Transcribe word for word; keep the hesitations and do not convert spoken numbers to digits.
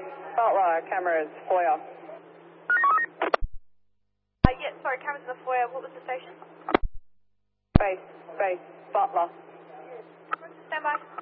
Butler, cameras, foyer. Uh, yeah, sorry, cameras in the foyer. What was the station? Base, base, Butler. Stand by.